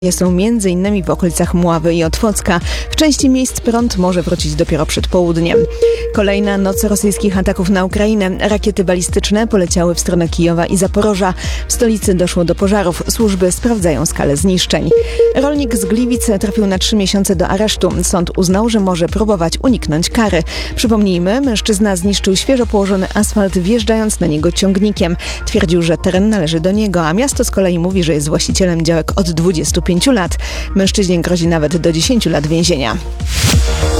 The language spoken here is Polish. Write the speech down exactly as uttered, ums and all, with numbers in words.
Są między innymi w okolicach Mławy i Otwocka. W części miejsc prąd może wrócić dopiero przed południem. Kolejna noc rosyjskich ataków na Ukrainę. Rakiety balistyczne poleciały w stronę Kijowa i Zaporoża. W stolicy doszło do pożarów. Służby sprawdzają skalę zniszczeń. Rolnik z Gliwic trafił na trzy miesiące do aresztu. Sąd uznał, że może próbować uniknąć kary. Przypomnijmy, mężczyzna zniszczył świeżo położony asfalt, wjeżdżając na niego ciągnikiem. Twierdził, że teren należy do niego, a miasto z kolei mówi, że jest właścicielem działek od dwudziestu pięciu lat. Mężczyźnie grozi nawet do dziesięciu lat więzienia.